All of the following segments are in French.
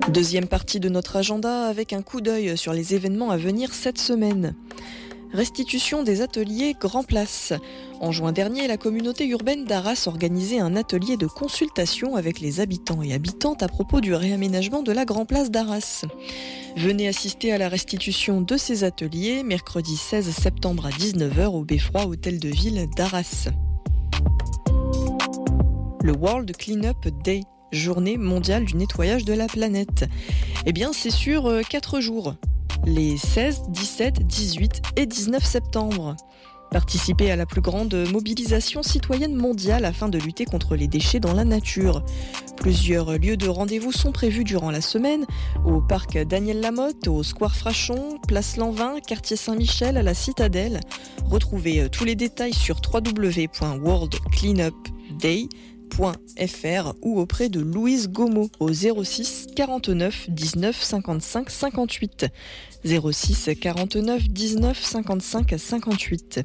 Deuxième partie de notre agenda avec un coup d'œil sur les événements à venir cette semaine. Restitution des ateliers Grand Place. En juin dernier, la communauté urbaine d'Arras organisait un atelier de consultation avec les habitants et habitantes à propos du réaménagement de la Grand Place d'Arras. Venez assister à la restitution de ces ateliers mercredi 16 septembre à 19h au Beffroi Hôtel de Ville d'Arras. Le World Cleanup Day, journée mondiale du nettoyage de la planète. Eh bien, c'est sur 4 jours. Les 16, 17, 18 et 19 septembre. Participez à la plus grande mobilisation citoyenne mondiale afin de lutter contre les déchets dans la nature. Plusieurs lieux de rendez-vous sont prévus durant la semaine, au parc Daniel Lamotte, au Square Frachon, place Lanvin, quartier Saint-Michel, à la Citadelle. Retrouvez tous les détails sur www.worldcleanupday.fr ou auprès de Louise Gomeau au 06 49 19 55 58. 06 49 19 55 58.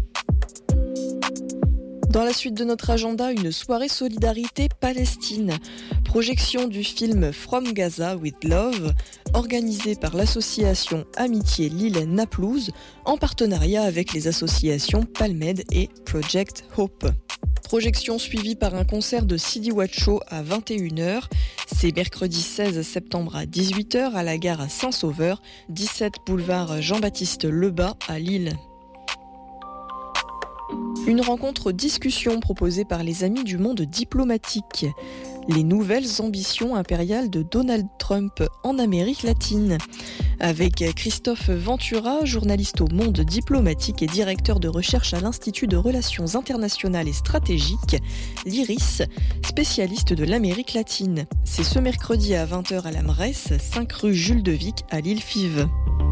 Dans la suite de notre agenda, une soirée solidarité Palestine. Projection du film From Gaza with Love, organisée par l'association Amitié Lille-Naplouse, en partenariat avec les associations Palmed et Project Hope. Projection suivie par un concert de Sidi Wacho à 21h. C'est mercredi 16 septembre à 18h à la gare à Saint-Sauveur, 17 boulevard Jean-Baptiste Lebas à Lille. Une rencontre discussion proposée par les amis du monde diplomatique. Les nouvelles ambitions impériales de Donald Trump en Amérique latine. Avec Christophe Ventura, journaliste au Monde diplomatique et directeur de recherche à l'Institut de Relations internationales et stratégiques, l'IRIS, spécialiste de l'Amérique latine. C'est ce mercredi à 20h à la Mresse, 5 rue Jules de Vic à Lille-Fives.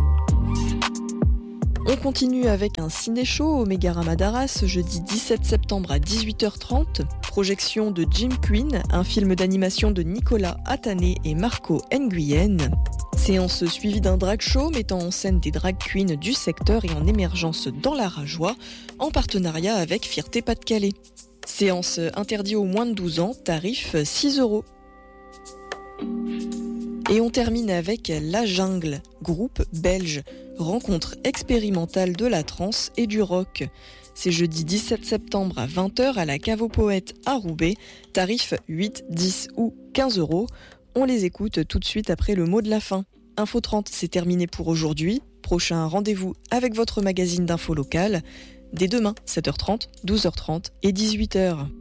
On continue avec un ciné-show au Mégarama d'Arras, jeudi 17 septembre à 18h30. Projection de Jim Queen, un film d'animation de Nicolas Attané et Marco Nguyen. Séance suivie d'un drag show mettant en scène des drag queens du secteur et en émergence dans la Rajoie, en partenariat avec Fierté Pas-de-Calais. Séance interdite aux moins de 12 ans, tarif 6 €. Et on termine avec La Jungle, groupe belge, rencontre expérimentale de la trance et du rock. C'est jeudi 17 septembre à 20h à la Cave aux Poètes à Roubaix, tarif 8, 10 ou 15 €. On les écoute tout de suite après le mot de la fin. Info 30, c'est terminé pour aujourd'hui. Prochain rendez-vous avec votre magazine d'info locale, dès demain, 7h30, 12h30 et 18h.